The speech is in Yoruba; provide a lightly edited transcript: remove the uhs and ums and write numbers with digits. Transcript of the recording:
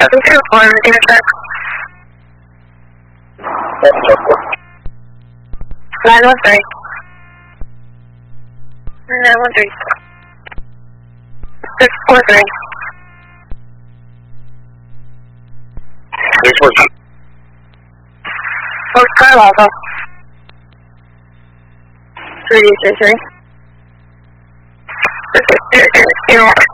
724, repeat check. 913. 913. 643. 643. Foxtrot Alpha. 333. 643.